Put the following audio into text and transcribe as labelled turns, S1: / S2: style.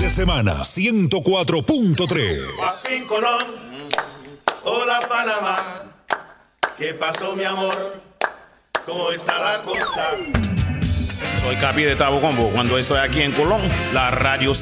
S1: de semana, 104.3.
S2: Joaquín Colón, hola Panamá, ¿qué pasó mi amor? ¿Cómo está la cosa?
S3: Soy Capi de Tabo Combo. Cuando estoy aquí en Colón, la radio